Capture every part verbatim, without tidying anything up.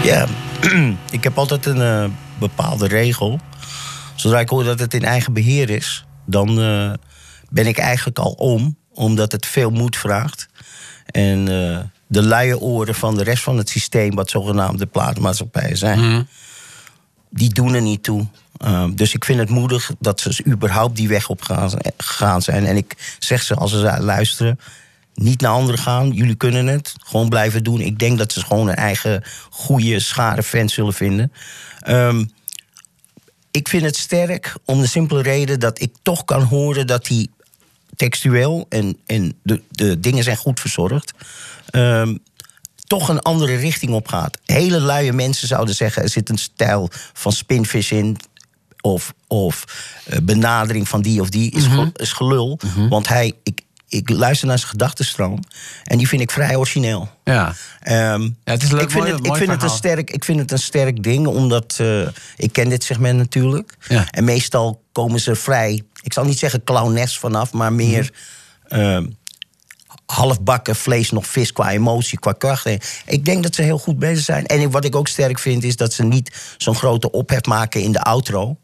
Ja, ik heb altijd een uh, bepaalde regel. Zodra ik hoor dat het in eigen beheer is, dan uh, ben ik eigenlijk al om. Omdat het veel moed vraagt. En uh, de luie oren van de rest van het systeem, wat zogenaamde platenmaatschappijen zijn, mm. die doen er niet toe. Uh, dus ik vind het moedig dat ze überhaupt die weg op gaan, gegaan zijn. En ik zeg ze, als ze luisteren, niet naar anderen gaan. Jullie kunnen het. Gewoon blijven doen. Ik denk dat ze gewoon een eigen goede schare fans zullen vinden. Um, ik vind het sterk om de simpele reden dat ik toch kan horen dat hij textueel en, en de, de dingen zijn goed verzorgd, Um, toch een andere richting op gaat. Hele luie mensen zouden zeggen, er zit een stijl van spinvis in, of, of uh, benadering van die of die, is, mm-hmm. is gelul. Mm-hmm. Want hij, ik, ik luister naar zijn gedachtenstroom en die vind ik vrij origineel. Ja. Um, ja, het is leuk, ik vind, mooi, het, ik, vind het een sterk, ik vind het een sterk ding, omdat uh, ik ken dit segment natuurlijk. Ja. En meestal komen ze vrij, ik zal niet zeggen clownesk vanaf, maar meer Mm-hmm. Uh, halfbakken vlees nog vis qua emotie, qua kracht. Ik denk dat ze heel goed bezig zijn. En wat ik ook sterk vind, is dat ze niet zo'n grote ophef maken in de outro.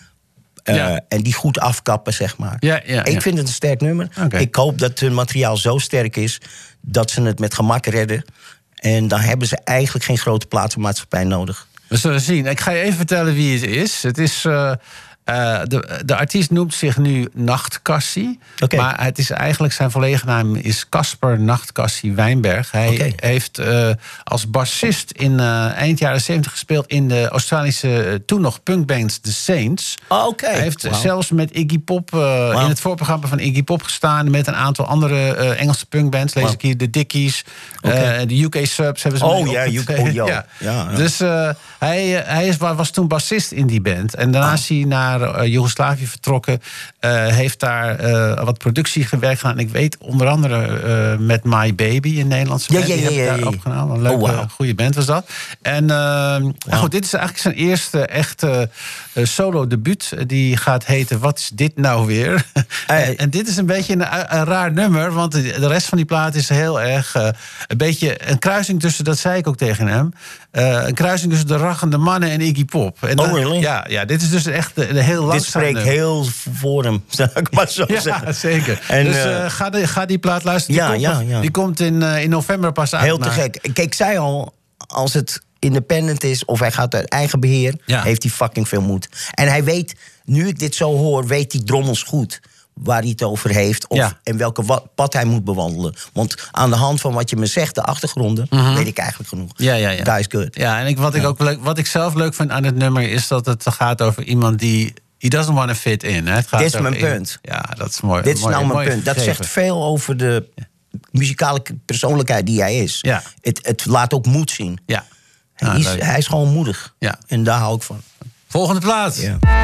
Uh, ja. En die goed afkappen, zeg maar. Ja, ja, ik ja. vind het een sterk nummer. Okay. Ik hoop dat hun materiaal zo sterk is dat ze het met gemak redden. En dan hebben ze eigenlijk geen grote platenmaatschappij nodig. We zullen zien. Ik ga je even vertellen wie het is. Het is... Uh... Uh, de, de artiest noemt zich nu Nachtkassie. Okay. Maar het is eigenlijk, zijn volledige naam is Casper Nachtkassie Wijnberg. Hij okay. heeft uh, als bassist in uh, eind jaren zeventig gespeeld in de Australische uh, toen nog punkband The Saints. Oh, okay. Hij heeft wow. zelfs met Iggy Pop uh, wow. in het voorprogramma van Iggy Pop gestaan, met een aantal andere uh, Engelse punkbands. Lees wow. ik hier de Dickies, okay. uh, de U K Subs hebben ze. Oh ja, U K. Oh, ja. ja. Ja, ja. Dus uh, hij, uh, hij is, was toen bassist in die band. En daarna oh. is hij naar Uh, Joegoslavië vertrokken. Uh, heeft daar uh, wat productie gewerkt gedaan. En ik weet onder andere uh, met My Baby, een Nederlandse band. Ja, ja, ja, die heb ik daar opgenomen. Een leuke, oh, wow. goede band was dat. En uh, wow. goed, dit is eigenlijk zijn eerste echte uh, solo debuut. Die gaat heten Wat is dit nou weer? Hey. en, en dit is een beetje een, een raar nummer. Want de, de rest van die plaat is heel erg uh, een beetje een kruising tussen, dat zei ik ook tegen hem, Uh, een kruising tussen de Rachende Mannen en Iggy Pop. En oh, dan, really? Ja, ja, dit is dus echt de, de heel dit spreekt nummer. Heel voor hem, zou ik maar zo ja, zeggen. Zeker. En, dus uh, ga, de, ga die plaat luisteren. Die, ja, komt, ja, ja. die komt in, uh, in november pas uit. Heel te gek. Kijk, ik zei al, als het independent is of hij gaat uit eigen beheer, ja. heeft hij fucking veel moed. En hij weet, nu ik dit zo hoor, weet hij drommels goed waar hij het over heeft of ja. en welke pad hij moet bewandelen. Want aan de hand van wat je me zegt, de achtergronden, mm-hmm. weet ik eigenlijk genoeg. Ja, ja, ja. Dat is good. Ja, en ik, wat, ik ja. ook leuk, wat ik zelf leuk vind aan het nummer is dat het gaat over iemand die he doesn't want to fit in. Hè? Het gaat Dit is mijn punt. Ja, dat is mooi. Dit is mooi, nou mijn mooi punt. Dat gegeven. zegt veel over de muzikale persoonlijkheid die hij is. Ja. Het, het laat ook moed zien. Ja. Hij, Nou, is, hij is gewoon moedig. Ja. En daar hou ik van. Volgende plaats. Ja.